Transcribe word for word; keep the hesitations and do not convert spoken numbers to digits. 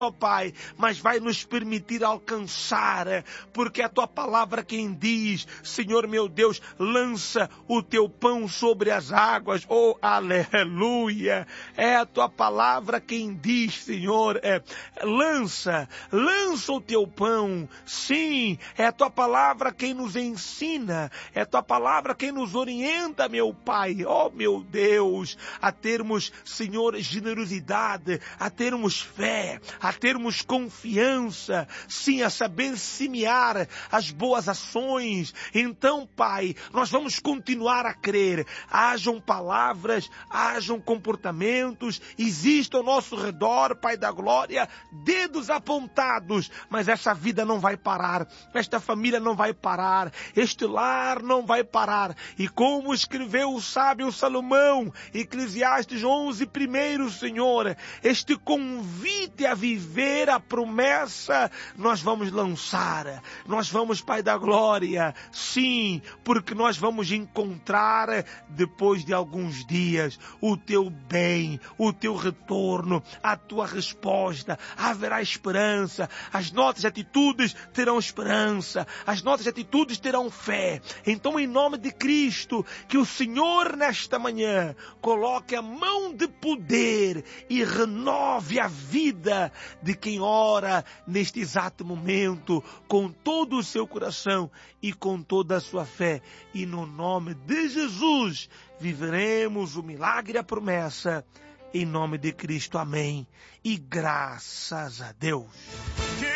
ó Pai, mas vai nos permitir alcançar, porque é a tua palavra quem diz, Senhor meu Deus, lança o teu pão sobre as águas, oh aleluia, é a tua palavra quem diz, Senhor, é, lança, lança o teu pão, sim, é a tua palavra quem nos ensina, é a tua palavra quem nos orienta, meu Pai, oh meu Deus, a termos, Senhor, generosidade, a termos fé, a termos confiança, sim, a saber semear as boas ações. Então, Pai, nós vamos continuar a crer. Hajam palavras, hajam comportamentos, existe ao nosso redor, Pai da glória, dedos apontados, mas essa vida não vai parar, esta família não vai parar, este lar não vai parar. E como escreveu o sábio Salomão, Eclesiastes onze, primeiro, Senhor, este convite a viver ver a promessa, nós vamos lançar, nós vamos, Pai da glória, sim, porque nós vamos encontrar, depois de alguns dias, o teu bem, o teu retorno, a tua resposta, haverá esperança, as nossas atitudes terão esperança, as nossas atitudes terão fé. Então, em nome de Cristo, que o Senhor nesta manhã coloque a mão de poder e renove a vida de quem ora neste exato momento, com todo o seu coração e com toda a sua fé. E no nome de Jesus, viveremos o milagre e a promessa. Em nome de Cristo, amém. E graças a Deus.